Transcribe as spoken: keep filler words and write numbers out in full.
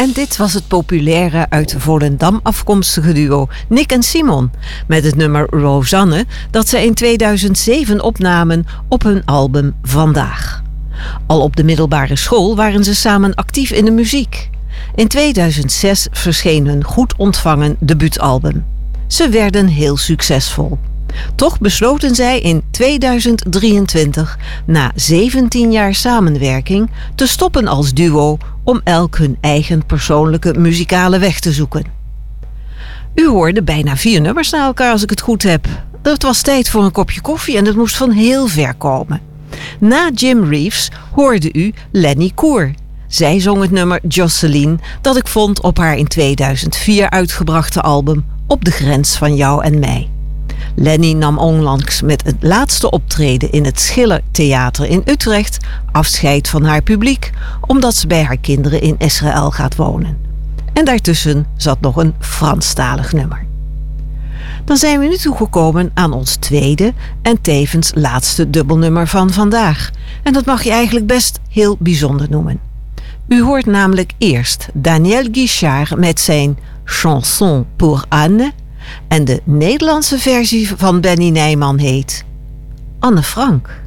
En dit was het populaire uit Volendam afkomstige duo Nick en Simon met het nummer Rosanne dat ze in tweeduizend zeven opnamen op hun album Vandaag. Al op de middelbare school waren ze samen actief in de muziek. In tweeduizend zes verscheen hun goed ontvangen debuutalbum. Ze werden heel succesvol. Toch besloten zij in tweeduizend drieëntwintig, na zeventien jaar samenwerking, te stoppen als duo om elk hun eigen persoonlijke muzikale weg te zoeken. U hoorde bijna vier nummers na elkaar als ik het goed heb. Het was tijd voor een kopje koffie en het moest van heel ver komen. Na Jim Reeves hoorde u Lenny Koer. Zij zong het nummer Jocelyn dat ik vond op haar in tweeduizend vier uitgebrachte album Op de grens van jou en mij. Lenny nam onlangs met het laatste optreden in het Schiller Theater in Utrecht afscheid van haar publiek, omdat ze bij haar kinderen in Israël gaat wonen. En daartussen zat nog een Franstalig nummer. Dan zijn we nu toegekomen aan ons tweede en tevens laatste dubbelnummer van vandaag. En dat mag je eigenlijk best heel bijzonder noemen. U hoort namelijk eerst Daniel Guichard met zijn Chanson pour Anne. En de Nederlandse versie van Benny Nijman heet Anne Frank.